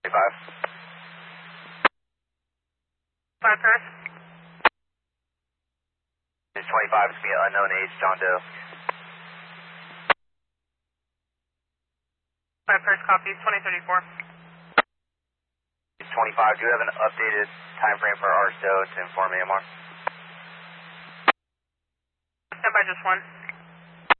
25. 5 Paris. It's 25, it's me, unknown age, John Doe. 5 Paris, copy, 2034. It's 25, do you have an updated time frame for RSO to inform AMR? Stand by just one.